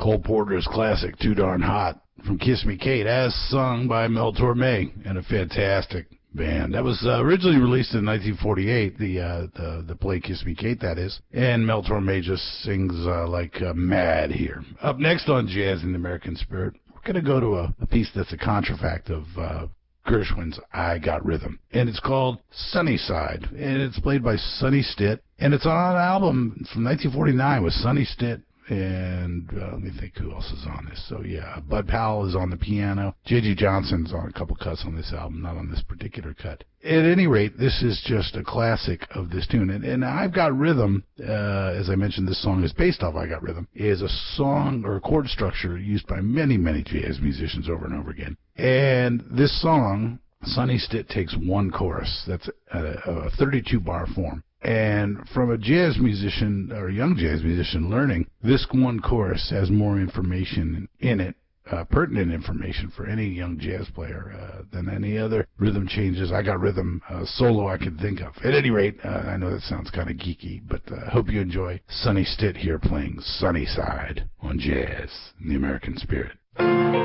Cole Porter's classic Too Darn Hot from Kiss Me Kate, as sung by Mel Torme and a fantastic band. That was originally released in 1948, the play Kiss Me Kate, that is. And Mel Torme just sings like mad here. Up next on Jazz in the American Spirit, we're going to go to a piece that's a contrafact of Gershwin's I Got Rhythm. And it's called Sunnyside. And it's played by Sonny Stitt. And it's on an album from 1949 with Sonny Stitt. And let me think who else is on this. So, yeah, Bud Powell is on the piano. J.G. Johnson's on a couple cuts on this album, not on this particular cut. At any rate, this is just a classic of this tune. And I've Got Rhythm, as I mentioned, this song is based off I Got Rhythm, is a song or a chord structure used by many, many jazz musicians over and over again. And this song, Sonny Stitt takes one chorus. That's a 32-bar form. And from a jazz musician or a young jazz musician learning, this one chorus has more information in it, pertinent information for any young jazz player than any other rhythm changes. I Got Rhythm solo I could think of. At any rate, I know that sounds kind of geeky, but I hope you enjoy Sonny Stitt here playing Sunnyside on Jazz in the American Spirit.